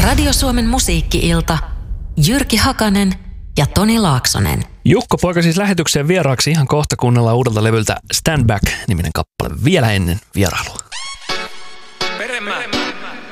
Radio Suomen musiikki-ilta, Jyrki Hakanen ja Toni Laaksonen. Jukko Poika siis lähetykseen vieraaksi ihan kohta, kuunnellaan uudelta levyltä Stand Back -niminen kappale vielä ennen vierailua.